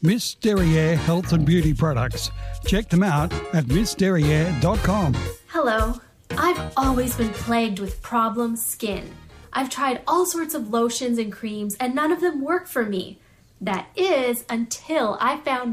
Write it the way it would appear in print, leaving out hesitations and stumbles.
Miss Derriere Health and Beauty Products. Check them out at missderriere.com. Hello. I've always been plagued with problem skin. I've tried all sorts of lotions and creams and none of them work for me. That is until I found